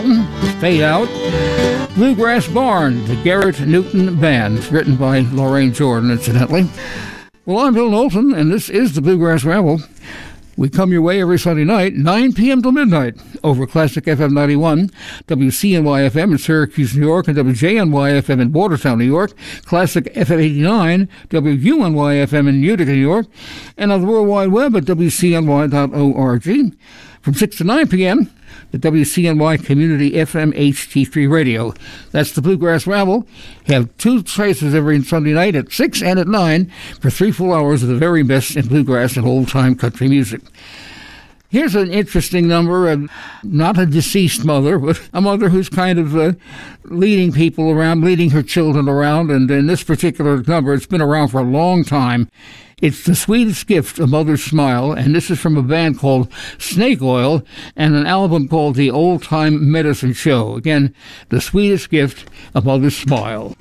Fade Out. Bluegrass Barn, the Garrett Newton Band, written by Lorraine Jordan, incidentally. Well, I'm Bill Knowlton, and this is the Bluegrass Ramble. We come your way every Sunday night, 9 p.m. till midnight, over Classic FM 91, WCNY FM in Syracuse, New York, and WJNY FM in Watertown, New York, Classic FM 89, WUNY FM in Utica, New York, and on the World Wide Web at WCNY.org. From 6 to 9 p.m., the WCNY Community FM HD3 Radio. That's the Bluegrass Ramble. Have two traces every Sunday night at 6 and at 9 for 3 full hours of the very best in bluegrass and old-time country music. Here's an interesting number, not a deceased mother, but a mother who's kind of leading people around, leading her children around, and in this particular number, it's been around for a long time. It's The Sweetest Gift, A Mother's Smile, and this is from a band called Snake Oil and an album called The Old Time Medicine Show. Again, The Sweetest Gift, A Mother's Smile.